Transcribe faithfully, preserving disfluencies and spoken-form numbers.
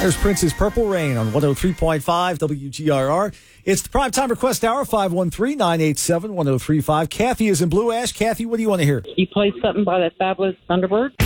There's Prince's Purple Rain on one oh three point five W G R R. It's the Primetime Request Hour, five one three, nine eight seven, one oh three five. Kathy is in Blue Ash. Kathy, what do you want to hear? You play something by the Fabulous Thunderbird?